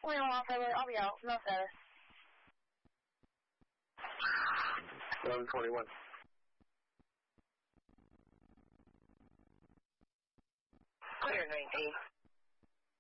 21 I'll be out. No status. 1121. Clear 19.